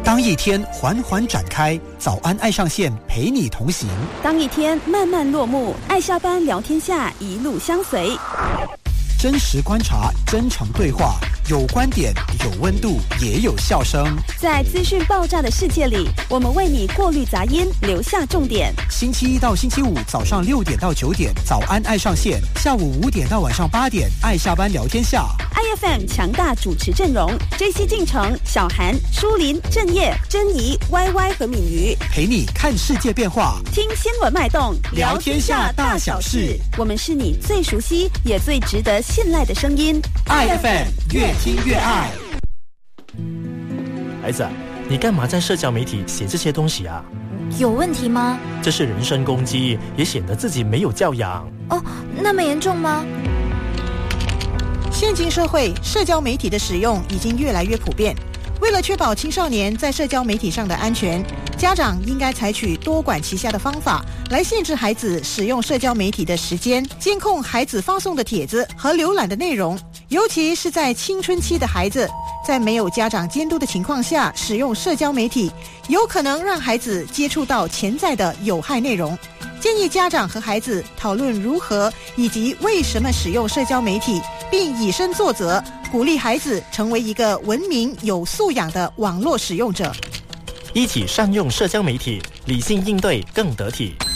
当一天缓缓展开，早安爱上线陪你同行； 当一天慢慢落幕，爱下班聊天下一路相随。 真实观察，真诚对话，有观点，有温度，也有笑声。 在资讯爆炸的世界里，我们为你过滤杂音，留下重点。 星期一到星期五早上6点到9点，早安爱上线；下午5点到晚上8点，爱下班聊天下。 IFM 强大主持阵容：JC进城、小韩、舒林、郑业、珍妮、YY 和敏瑜， 陪你看世界变化， 听新闻脉动， 聊天下大小事。 我们是你最熟悉也最值得信赖的声音。 IFM 越听越爱。 孩子，你干嘛在社交媒体写这些东西啊？ 有问题吗？ 这是人身攻击，也显得自己没有教养。 哦，那么严重吗？ 现今社会，社交媒体的使用已经越来越普遍。为了确保青少年在社交媒体上的安全，家长应该采取多管齐下的方法来限制孩子使用社交媒体的时间，监控孩子发送的帖子和浏览的内容，尤其是在青春期的孩子，在没有家长监督的情况下使用社交媒体，有可能让孩子接触到潜在的有害内容。建议家长和孩子讨论如何以及为什么使用社交媒体，并以身作则，鼓励孩子成为一个文明有素养的网络使用者。 一起善用社交媒体，理性应对更得体。